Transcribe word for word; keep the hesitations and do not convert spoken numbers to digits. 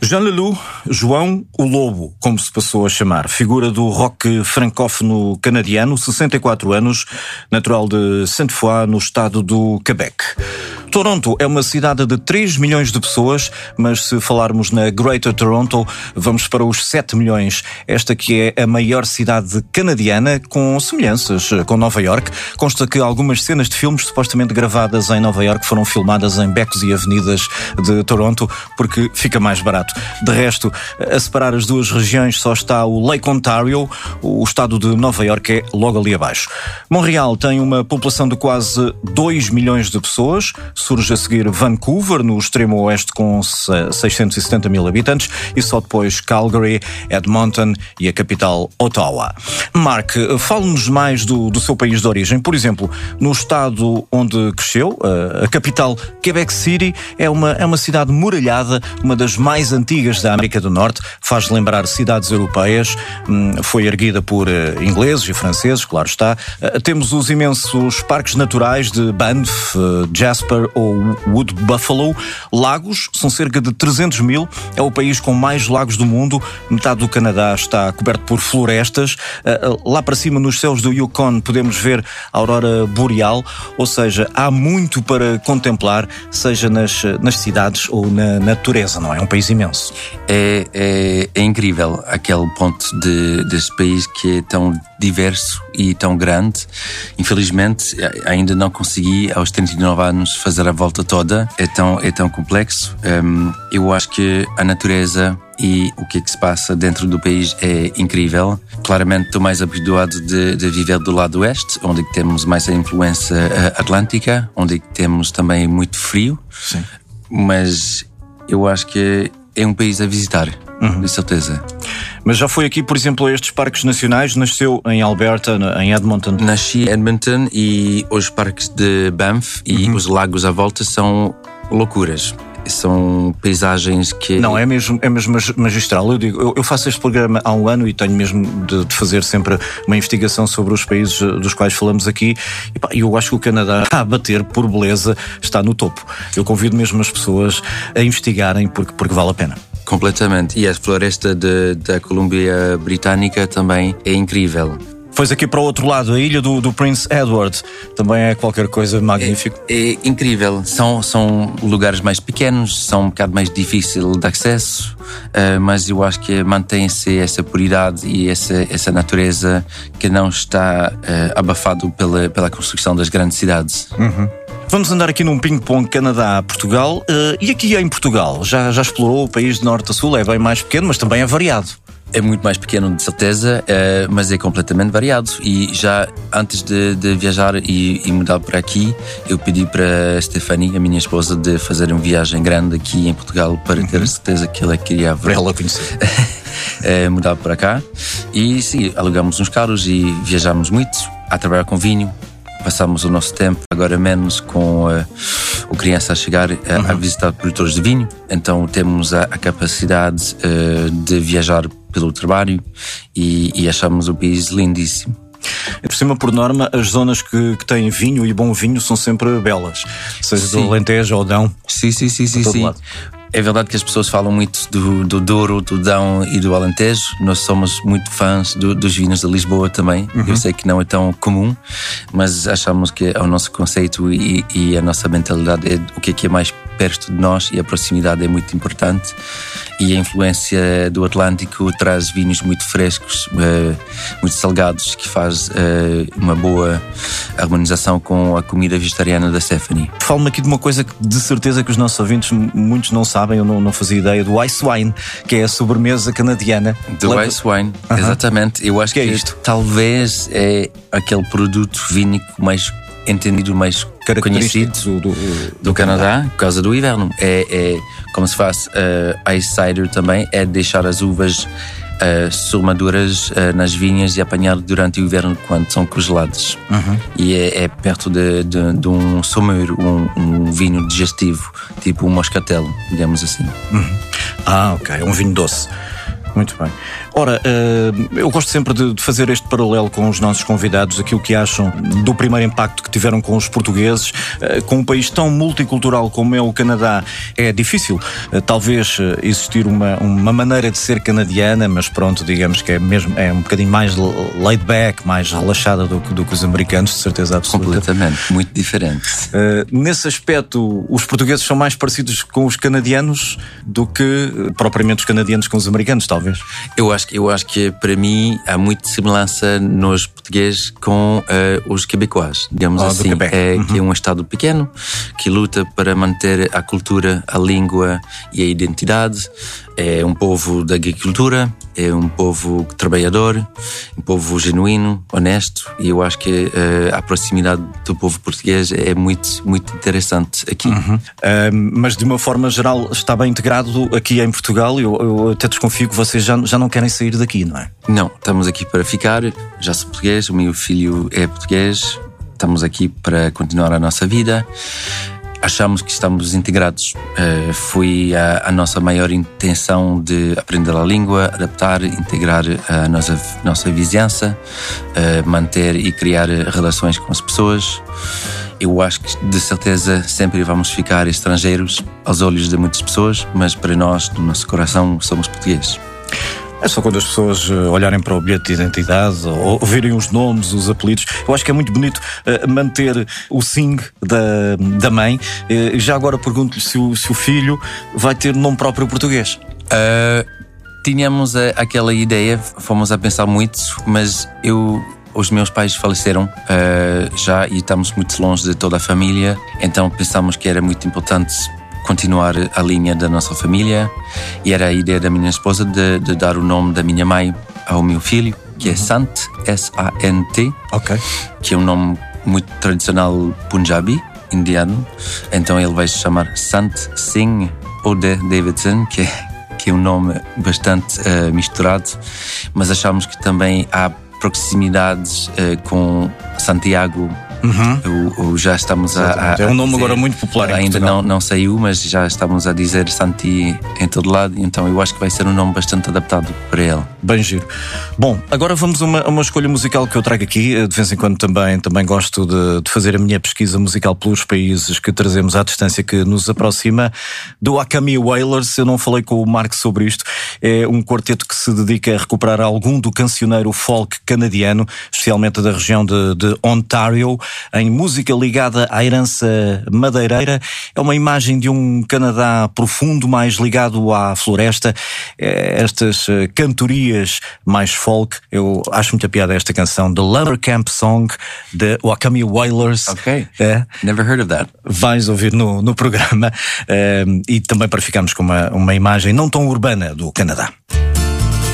Jean Leloup, João o Lobo, como se passou a chamar, figura do rock francófono canadiano, sessenta e quatro anos, natural de Sainte-Foy, no estado do Quebec. Toronto é uma cidade de três milhões de pessoas, mas se falarmos na Greater Toronto, vamos para os sete milhões. Esta que é a maior cidade canadiana, com semelhanças com Nova York. Consta que algumas cenas de filmes supostamente gravadas em Nova York foram filmadas em becos e avenidas de Toronto, porque fica mais barato. De resto, a separar as duas regiões só está o Lake Ontario, o estado de Nova York é logo ali abaixo. Montreal tem uma população de quase dois milhões de pessoas. Surge a seguir Vancouver, no extremo oeste, com seiscentos e setenta mil habitantes, e só depois Calgary, Edmonton e a capital Ottawa. Mark, fale-nos mais do, do seu país de origem. Por exemplo, no estado onde cresceu, a, a capital Quebec City, é uma, é uma cidade muralhada, uma das mais antigas da América do Norte, faz lembrar cidades europeias, foi erguida por ingleses e franceses, claro está. Temos os imensos parques naturais de Banff, Jasper ou Wood Buffalo. Lagos, são cerca de trezentos mil, é o país com mais lagos do mundo, metade do Canadá está coberto por florestas. Lá para cima, nos céus do Yukon, podemos ver a aurora boreal, ou seja, há muito para contemplar, seja nas, nas cidades ou na natureza, não é? É um país imenso. É, é, é incrível aquele ponto de, deste país que é tão diverso e tão grande. Infelizmente, ainda não consegui, aos trinta e nove anos, fazer a volta toda. É tão, é tão complexo. Um, eu acho que a natureza e o que é que se passa dentro do país é incrível. Claramente estou mais habituado de, de viver do lado oeste, onde temos mais a influência atlântica, onde temos também muito frio. Sim. Mas eu acho que é um país a visitar, uhum. De certeza. Mas já foi aqui, por exemplo, a estes parques nacionais? Nasceu em Alberta, em Edmonton? Nasci em Edmonton e os parques de Banff e uhum. os lagos à volta são loucuras. São paisagens que... Não, é mesmo, é mesmo magistral. Eu digo, eu, eu faço este programa há um ano e tenho mesmo de, de fazer sempre uma investigação sobre os países dos quais falamos aqui. E pá, eu acho que o Canadá, a bater por beleza, está no topo. Eu convido mesmo as pessoas a investigarem porque, porque vale a pena. Completamente. E a floresta de, da Colômbia Britânica também é incrível. Pois aqui para o outro lado, a ilha do, do Prince Edward também é qualquer coisa magnífico. É, é incrível. São, são lugares mais pequenos, são um bocado mais difícil de acesso, uh, mas eu acho que mantém-se essa puridade e essa, essa natureza que não está uh, abafado pela, pela construção das grandes cidades. Uhum. Vamos andar aqui num ping-pong Canadá-Portugal. Uh, e aqui em Portugal? Já, já explorou o país de norte a sul? É bem mais pequeno, mas também é variado. É muito mais pequeno, de certeza, uh, mas é completamente variado. E já antes de, de viajar e, e mudar para aqui, eu pedi para a Stephanie, a minha esposa, de fazer uma viagem grande aqui em Portugal para uhum. ter a certeza que ela queria ver. Para ela conhecer. uh, mudar para cá. E sim, alugamos uns carros e viajamos muito a trabalhar com vinho. Passamos o nosso tempo, agora menos, com uh, o criança a chegar uh, uhum. a visitar produtores de vinho. Então temos a, a capacidade uh, de viajar pelo trabalho e, e achamos o país lindíssimo. E por cima, por norma, as zonas que, que têm vinho e bom vinho são sempre belas, seja sim. do Alentejo ou Dão. Sim, sim, sim, sim, sim. Lado. É verdade que as pessoas falam muito do, do Douro, do Dão e do Alentejo. Nós somos muito fãs do, dos vinhos de Lisboa também. Uhum. Eu sei que não é tão comum, mas achamos que o nosso conceito e, e a nossa mentalidade é o que é, que é mais perto de nós, e a proximidade é muito importante. E a influência do Atlântico traz vinhos muito frescos, uh, muito salgados, que faz uh, uma boa harmonização com a comida vegetariana da Stephanie. Fala-me aqui de uma coisa que de certeza que os nossos ouvintes muitos não sabem, eu não, não fazia ideia, do Ice Wine, que é a sobremesa canadiana. Do Leva... Ice Wine, uh-huh. Exatamente. Eu acho que, que é isto? Talvez é aquele produto vínico mais entendido, mais conhecido do, do, do, do Canadá, Canadá, por causa do inverno. É, é como se faz uh, Ice Cider também, é deixar as uvas uh, surmaduras uh, nas vinhas e apanhar durante o inverno quando são congeladas. Uhum. E é, é perto de, de, de um sommeur, um, um vinho digestivo, tipo um moscatel, digamos assim. Uhum. Ah, ok, um vinho doce. Muito bem. Ora, eu gosto sempre de fazer este paralelo com os nossos convidados, aquilo que acham do primeiro impacto que tiveram com os portugueses. Com um país tão multicultural como é o Canadá, é difícil talvez existir uma, uma maneira de ser canadiana, mas pronto, digamos que é mesmo é um bocadinho mais laid back, mais relaxada do, do que os americanos, de certeza absoluta. Completamente, muito diferente. Uh, nesse aspecto, os portugueses são mais parecidos com os canadianos do que propriamente os canadianos com os americanos, talvez. Eu acho, eu acho que, para mim, há muita semelhança nos portugueses com uh, os quebecois, digamos oh, assim. É, uhum. Que é um estado pequeno, que luta para manter a cultura, a língua e a identidade. É um povo da agricultura, é um povo trabalhador, um povo genuíno, honesto, e eu acho que uh, a proximidade do povo português é muito, muito interessante aqui. Uhum. Uh, mas de uma forma geral está bem integrado aqui em Portugal. Eu, eu até desconfio que vocês já, já não querem sair daqui, não é? Não, estamos aqui para ficar. Já sou português, o meu filho é português, estamos aqui para continuar a nossa vida. Achamos que estamos integrados. Uh, foi a, a nossa maior intenção de aprender a língua, adaptar, integrar a nossa, nossa vizinhança, uh, manter e criar relações com as pessoas. Eu acho que, de certeza, sempre vamos ficar estrangeiros aos olhos de muitas pessoas, mas para nós, no nosso coração, somos portugueses. É só quando as pessoas olharem para o bilhete de identidade ou ouvirem os nomes, os apelidos. Eu acho que é muito bonito uh, manter o sing da, da mãe. Uh, já agora pergunto-lhe se o, se o filho vai ter nome próprio português. Uh, tínhamos a, aquela ideia, fomos a pensar muito, mas eu... Os meus pais faleceram uh, já e estamos muito longe de toda a família, então pensamos que era muito importante continuar a linha da nossa família, e era a ideia da minha esposa de, de dar o nome da minha mãe ao meu filho, que é Sant, S A N T, okay. Que é um nome muito tradicional punjabi, indiano, então ele vai se chamar Sant Singh Ode Davidson, que é, que é um nome bastante uh, misturado, mas achamos que também há proximidades uh, com Santiago. Uhum. O, o, já estamos a, a é um nome dizer, agora muito popular em ainda Portugal. não, não saiu, mas já estamos a dizer Santi em todo lado, então eu acho que vai ser um nome bastante adaptado para ele. Bem giro. Bom, agora vamos a uma, a uma escolha musical que eu trago aqui. De vez em quando também, também gosto de, de fazer a minha pesquisa musical pelos países que trazemos à distância, que nos aproxima. Do Akami Wailers, eu não falei com o Mark sobre isto. É um quarteto que se dedica a recuperar algum do cancioneiro folk canadiano, especialmente da região de, de Ontário, em música ligada à herança madeireira. É uma imagem de um Canadá profundo, mais ligado à floresta. Estas cantorias mais folk. Eu acho muita piada esta canção, The Lumber Camp Song, de Akami Wailers. Ok, é, never heard of that. Vais ouvir no, no programa, é, e também para ficarmos com uma, uma imagem não tão urbana do Canadá.